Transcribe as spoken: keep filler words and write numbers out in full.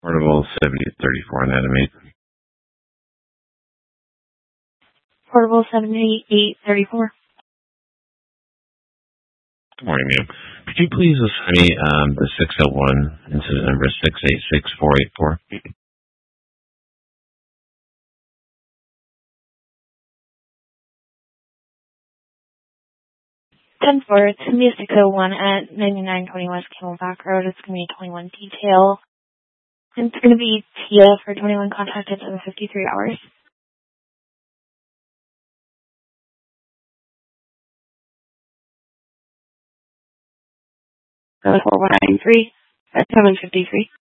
Portable seventy thirty-four on that, mate. Portable seventy-eight thirty-four. Good morning, ma'am. Could you please assign me um, the six oh one incident number six eight six four eight four? ten four, it's going to be a six oh one at ninety-nine twenty West Camelback Road. It's going to be a twenty-one detail. And it's going to be Tia for twenty-one contact at seven fifty-three hours. four one nine three at seven fifty-three.